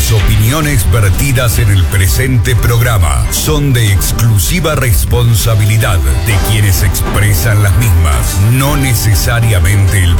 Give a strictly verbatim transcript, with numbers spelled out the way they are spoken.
Las opiniones vertidas en el presente programa son de exclusiva responsabilidad de quienes expresan las mismas, no necesariamente el